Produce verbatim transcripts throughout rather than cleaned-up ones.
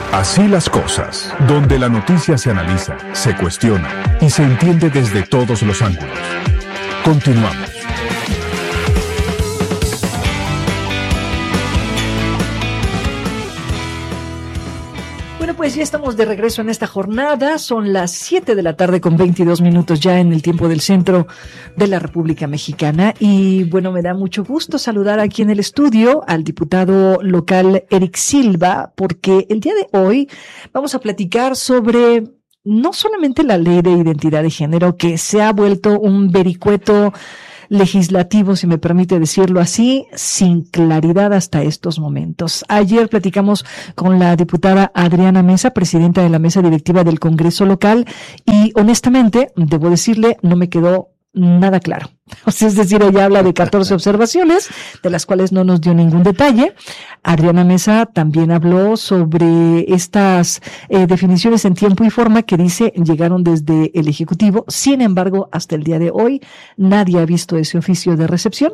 Así las cosas, donde la noticia se analiza, se cuestiona y se entiende desde todos los ángulos. Continuamos. Bueno, pues ya estamos de regreso en esta jornada. Son las siete de la tarde con veintidós minutos ya en el tiempo del centro de la República Mexicana. Y bueno, me da mucho gusto saludar aquí en el estudio al diputado local Eric Silva, porque el día de hoy vamos a platicar sobre no solamente la ley de identidad de género, que se ha vuelto un vericueto legislativo, si me permite decirlo así, sin claridad hasta estos momentos. Ayer platicamos con la diputada Adriana Mesa, presidenta de la mesa directiva del Congreso local, y honestamente, debo decirle, no me quedó nada claro. O sea, es decir, ella habla de catorce observaciones, de las cuales no nos dio ningún detalle. Adriana Mesa también habló sobre estas eh, definiciones en tiempo y forma que dice llegaron desde el Ejecutivo. Sin embargo, hasta el día de hoy, nadie ha visto ese oficio de recepción.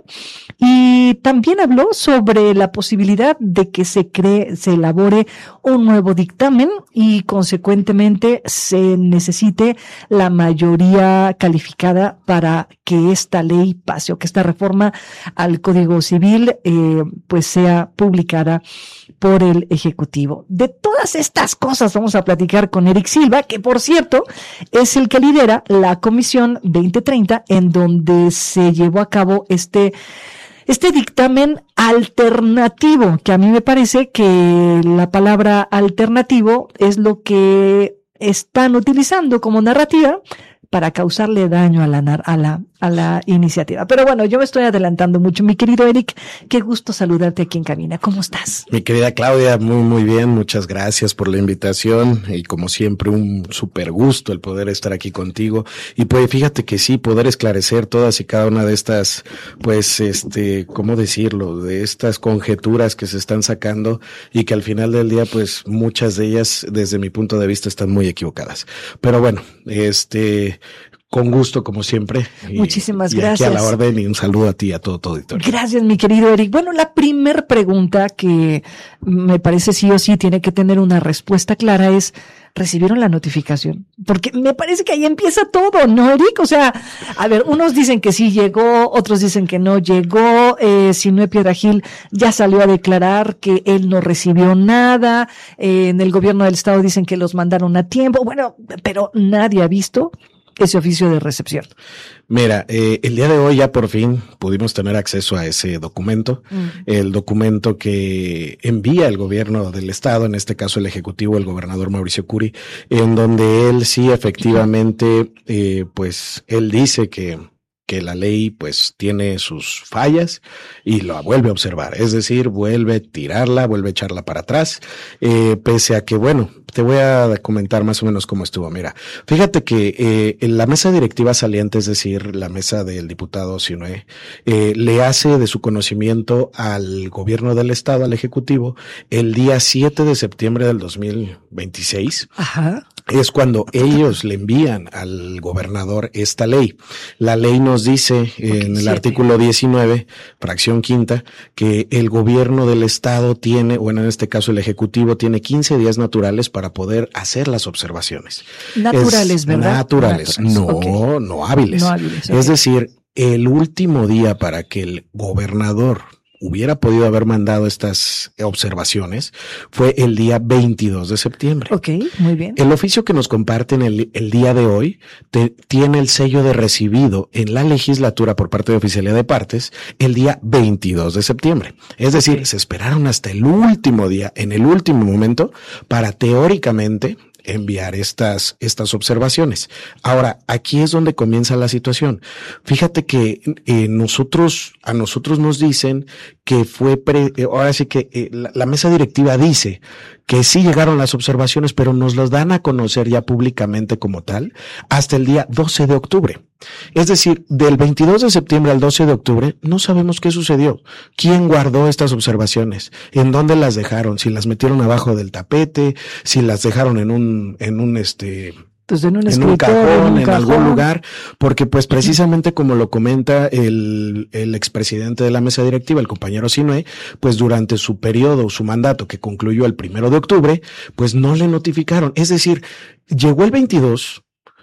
Y también habló sobre la posibilidad de que se cree, se elabore un nuevo dictamen y consecuentemente se necesite la mayoría calificada para que esta ley pase o que esta reforma al Código Civil eh, pues sea publicada por el Ejecutivo. De todas estas cosas vamos a platicar con Eric Silva, que por cierto es el que lidera la Comisión veinte treinta, en donde se llevó a cabo este Este dictamen alternativo, que a mí me parece que la palabra alternativo es lo que están utilizando como narrativa para causarle daño a la, a la, a la iniciativa. Pero bueno, yo me estoy adelantando mucho. Mi querido Eric, qué gusto saludarte aquí en cabina. ¿Cómo estás? Mi querida Claudia, muy, muy bien. Muchas gracias por la invitación y como siempre un súper gusto el poder estar aquí contigo. Y pues fíjate que sí, poder esclarecer todas y cada una de estas, pues, este, ¿cómo decirlo? De estas conjeturas que se están sacando y que al final del día, pues, muchas de ellas, desde mi punto de vista, están muy equivocadas. Pero bueno, este... con gusto, como siempre. Y, Muchísimas y gracias. Aquí a la orden y un saludo a ti y a todo tu auditorio. Gracias, mi querido Eric. Bueno, la primer pregunta que me parece sí o sí tiene que tener una respuesta clara es, ¿recibieron la notificación? Porque me parece que ahí empieza todo, ¿no, Eric? O sea, a ver, unos dicen que sí llegó, otros dicen que no llegó. Eh, Sinué Piedra Gil ya salió a declarar que él no recibió nada. Eh, en el gobierno del estado dicen que los mandaron a tiempo. Bueno, pero nadie ha visto ese oficio de recepción. Mira, eh, el día de hoy ya por fin pudimos tener acceso a ese documento, mm. el documento que envía el gobierno del estado, en este caso el ejecutivo, el gobernador Mauricio Curi, en donde él sí efectivamente, eh, pues él dice que que la ley pues tiene sus fallas y la vuelve a observar, es decir, vuelve a tirarla, vuelve a echarla para atrás, eh, pese a que, bueno, te voy a comentar más o menos cómo estuvo. Mira, fíjate que eh, en la mesa directiva saliente, es decir, la mesa del diputado Sinué, eh, le hace de su conocimiento al gobierno del estado, al ejecutivo, el día siete de septiembre del dos mil veintiséis. Ajá. Es cuando ellos le envían al gobernador esta ley. La ley nos dice en okay, el siete. Artículo diecinueve, fracción quinta, que el gobierno del estado tiene, bueno, en este caso el ejecutivo tiene quince días naturales para poder hacer las observaciones. Naturales, es, ¿verdad? Naturales, naturales. no, okay. no hábiles. No hábiles, okay. Es decir, el último día para que el gobernador hubiera podido haber mandado estas observaciones fue el día veintidós de septiembre. Ok, muy bien. El oficio que nos comparten el, el día de hoy te, tiene el sello de recibido en la legislatura por parte de Oficialía de Partes el día veintidós de septiembre. Es decir, okay. se esperaron hasta el último día, en el último momento, para teóricamente enviar estas, estas observaciones. Ahora, aquí es donde comienza la situación. Fíjate que eh, nosotros, a nosotros nos dicen que fue, pre, eh, ahora sí que eh, la, la mesa directiva dice que sí llegaron las observaciones, pero nos las dan a conocer ya públicamente como tal hasta el día doce de octubre. Es decir, del veintidós de septiembre al doce de octubre no sabemos qué sucedió. ¿Quién guardó estas observaciones? ¿En dónde las dejaron? Si las metieron abajo del tapete, si las dejaron en un, en un este, Entonces, en un, en un cajón, en, un en cajón. algún lugar, porque pues precisamente como lo comenta el, el expresidente de la mesa directiva, el compañero Sinue, pues durante su periodo, su mandato que concluyó el primero de octubre, pues no le notificaron. Es decir, llegó el veintidós,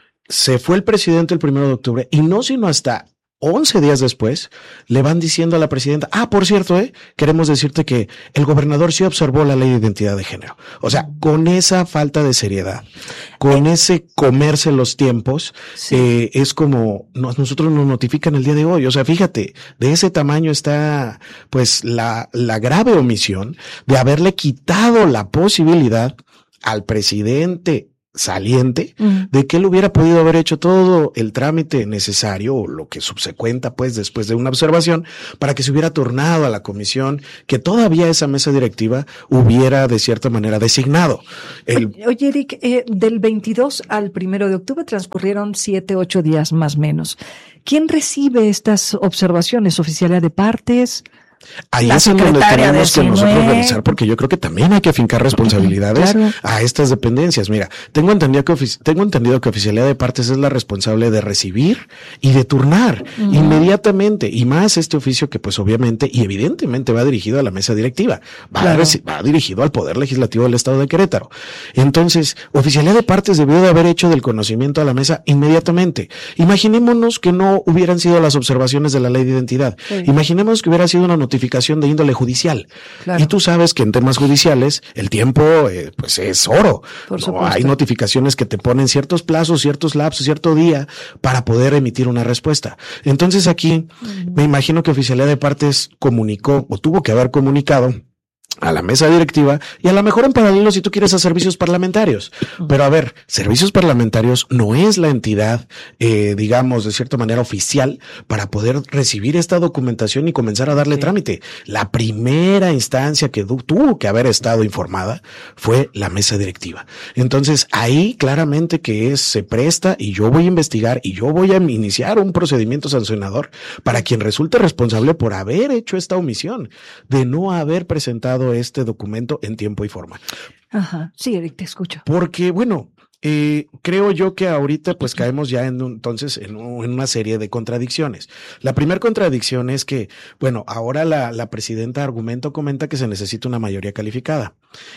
se fue el presidente el primero de octubre y no sino hasta once días después, le van diciendo a la presidenta, ah, por cierto, eh, queremos decirte que el gobernador sí observó la ley de identidad de género. O sea, con esa falta de seriedad, con ese comerse los tiempos, sí. eh, es como nos, nosotros nos notifican el día de hoy. O sea, fíjate, de ese tamaño está, pues, la, la grave omisión de haberle quitado la posibilidad al presidente saliente mm. de que él hubiera podido haber hecho todo el trámite necesario o lo que subsecuenta pues después de una observación para que se hubiera turnado a la comisión que todavía esa mesa directiva hubiera de cierta manera designado. El... Oye, Eric, eh, del veintidós al primero de octubre transcurrieron siete, ocho días más o menos. ¿Quién recibe estas observaciones? ¿Oficialidad de partes? Ahí es en donde tenemos que nosotros revisar, porque yo creo que también hay que afincar responsabilidades claro. a estas dependencias. Mira, tengo entendido que ofici- tengo entendido que Oficialidad de Partes es la responsable de recibir y de turnar uh-huh. inmediatamente, y más este oficio que pues obviamente y evidentemente va dirigido a la mesa directiva, va, claro. a reci- va dirigido al Poder Legislativo del Estado de Querétaro. Entonces, Oficialidad de Partes debió de haber hecho del conocimiento a la mesa inmediatamente. Imaginémonos que no hubieran sido las observaciones de la ley de identidad. Sí. Imaginemos que hubiera sido una notificación notificación de índole judicial. Claro. Y tú sabes que en temas judiciales el tiempo eh, pues es oro. Por ¿no? Hay notificaciones que te ponen ciertos plazos, ciertos lapsos, cierto día para poder emitir una respuesta. Entonces aquí uh-huh. me imagino que Oficialidad de Partes comunicó o tuvo que haber comunicado a la mesa directiva y a lo mejor en paralelo si tú quieres a servicios parlamentarios. Pero a ver, servicios parlamentarios no es la entidad, eh, digamos, de cierta manera oficial para poder recibir esta documentación y comenzar a darle sí. trámite. La primera instancia que du- tuvo que haber estado informada fue la mesa directiva. Entonces ahí claramente que es, se presta y yo voy a investigar y yo voy a iniciar un procedimiento sancionador para quien resulte responsable por haber hecho esta omisión de no haber presentado este documento en tiempo y forma. Ajá, sí, Eric, te escucho. Porque, bueno, eh, creo yo que ahorita pues caemos ya en un, entonces en, un, en una serie de contradicciones. La primera contradicción es que, bueno, ahora la, la presidenta argumento comenta que se necesita una mayoría calificada.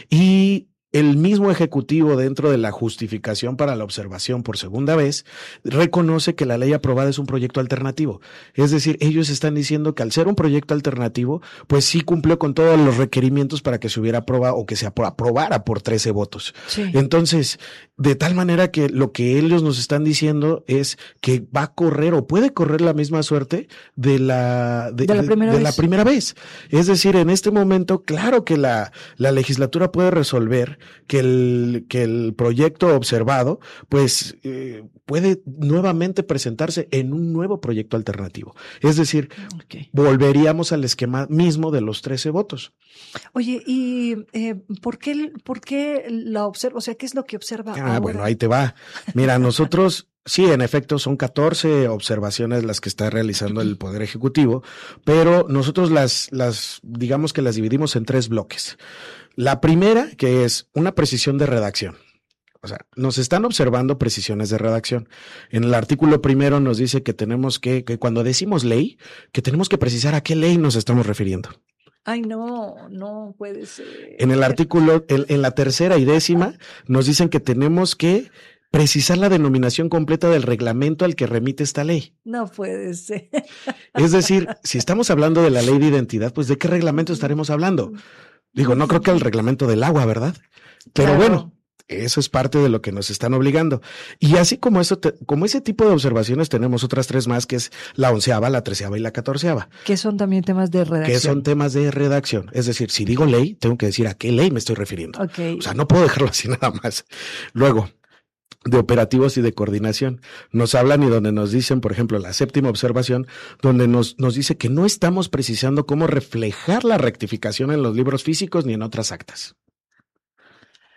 Y el mismo Ejecutivo, dentro de la justificación para la observación por segunda vez, reconoce que la ley aprobada es un proyecto alternativo. Es decir, ellos están diciendo que al ser un proyecto alternativo, pues sí cumplió con todos los requerimientos para que se hubiera aprobado o que se aprobara por trece votos. Sí. Entonces, de tal manera que lo que ellos nos están diciendo es que va a correr o puede correr la misma suerte de la, de, de la, primera, de, vez. de la primera vez. Es decir, en este momento, claro que la, la legislatura puede resolver que el, que el proyecto observado, pues, eh, puede nuevamente presentarse en un nuevo proyecto alternativo. Es decir, okay. volveríamos al esquema mismo de los trece votos. Oye, ¿y eh, por qué, por qué la observa? O sea, ¿qué es lo que observa ah, ahora? Bueno, ahí te va. Mira, nosotros... Sí, en efecto, son catorce observaciones las que está realizando el Poder Ejecutivo, pero nosotros las, las, digamos que las dividimos en tres bloques. La primera, que es una precisión de redacción. O sea, nos están observando precisiones de redacción. En el artículo primero nos dice que tenemos que, que cuando decimos ley, que tenemos que precisar a qué ley nos estamos refiriendo. Ay, no, no puede ser. En el artículo, en, en la tercera y décima, nos dicen que tenemos que precisar la denominación completa del reglamento al que remite esta ley. No puede ser. Es decir, si estamos hablando de la ley de identidad, pues ¿de qué reglamento estaremos hablando? Digo, no creo que el reglamento del agua, ¿verdad? Pero claro. Bueno, eso es parte de lo que nos están obligando. Y así como eso, te, como ese tipo de observaciones, tenemos otras tres más, que es la onceava, la treceava y la catorceava. Que son también temas de redacción. Que son temas de redacción. Es decir, si digo ley, tengo que decir a qué ley me estoy refiriendo. Okay. O sea, no puedo dejarlo así nada más. Luego, de operativos y de coordinación. Nos hablan y donde nos dicen, por ejemplo, la séptima observación, donde nos, nos dice que no estamos precisando cómo reflejar la rectificación en los libros físicos ni en otras actas.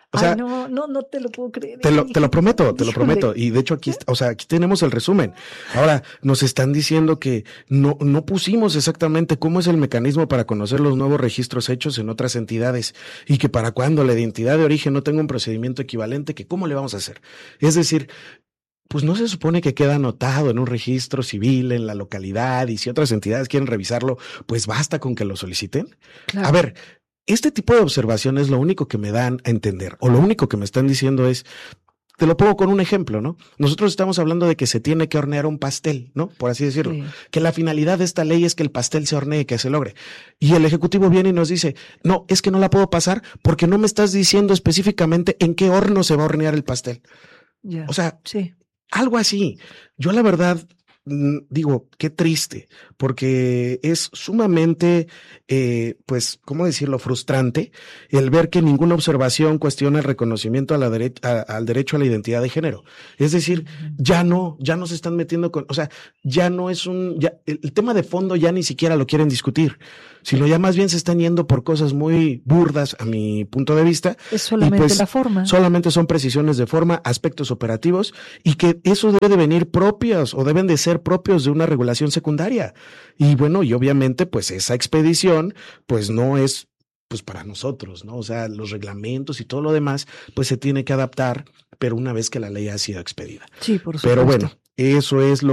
O sea, Ay, no, no, no te lo puedo creer. Te lo, te lo prometo, te lo Híjole. prometo. Y de hecho aquí, o sea, aquí tenemos el resumen. Ahora nos están diciendo que no, no pusimos exactamente cómo es el mecanismo para conocer los nuevos registros hechos en otras entidades y que para cuando la identidad de origen no tenga un procedimiento equivalente, que cómo le vamos a hacer. Es decir, pues no se supone que queda anotado en un registro civil en la localidad y si otras entidades quieren revisarlo, pues basta con que lo soliciten. Claro. A ver, este tipo de observaciones lo único que me dan a entender o lo único que me están diciendo es, te lo pongo con un ejemplo, ¿no? Nosotros estamos hablando de que se tiene que hornear un pastel, ¿no? Por así decirlo. Sí. Que la finalidad de esta ley es que el pastel se hornee, que se logre. Y el Ejecutivo viene y nos dice, no, es que no la puedo pasar porque no me estás diciendo específicamente en qué horno se va a hornear el pastel. Ya. O sea, sí. algo así. Yo la verdad digo, qué triste, porque es sumamente, eh, pues, ¿cómo decirlo?, frustrante el ver que ninguna observación cuestiona el reconocimiento a la dere- a, al derecho a la identidad de género. Es decir, ya no, ya no se están metiendo con, o sea, ya no es un, ya, el, el tema de fondo ya ni siquiera lo quieren discutir, sino ya más bien se están yendo por cosas muy burdas a mi punto de vista. Es solamente y pues, la forma. Solamente son precisiones de forma, aspectos operativos, y que eso debe de venir propios o deben de ser propios de una regulación secundaria. Y bueno, y obviamente pues esa expedición pues no es pues para nosotros, ¿no? O sea, los reglamentos y todo lo demás pues se tiene que adaptar, pero una vez que la ley ha sido expedida. Sí, por supuesto. Pero bueno, eso es lo